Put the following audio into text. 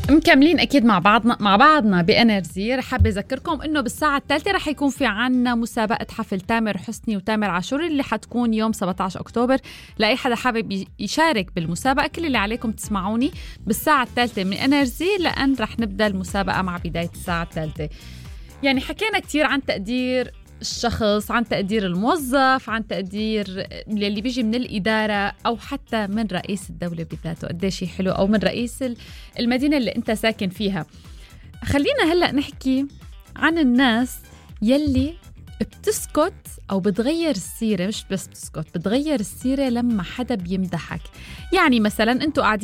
مكملين أكيد مع بعضنا بإنرجي. رح أذكركم إنه بالساعة الثالثة رح يكون في عنا مسابقة حفل تامر حسني وتامر عاشور اللي حتكون يوم 17 أكتوبر. لأي حدا حابب يشارك بالمسابقة كل اللي عليكم تسمعوني بالساعة الثالثة من إنرجي، لأن رح نبدأ المسابقة مع بداية الساعة الثالثة. يعني حكينا كتير عن تقدير الشخص، عن تقدير الموظف، عن تقدير اللي بيجي من الإدارة أو حتى من رئيس الدولة بذاته قديش حلو، أو من رئيس المدينة اللي أنت ساكن فيها. خلينا هلأ نحكي عن الناس يلي بتسكت أو بتغير السيرة. مش بس بتسكت، بتغير السيرة لما حدا بيمدحك. يعني مثلا أنتوا قاعدين